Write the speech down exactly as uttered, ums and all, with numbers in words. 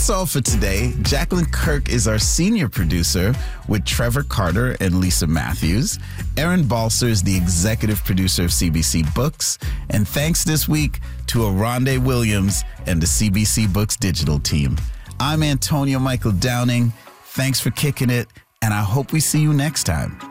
That's all for today. Jacqueline Kirk is our senior producer with Trevor Carter and Lisa Matthews. Aaron Balser is the executive producer of C B C Books. And thanks this week to Aronde Williams and the C B C Books digital team. I'm Antonio Michael Downing. Thanks for kicking it, and I hope we see you next time.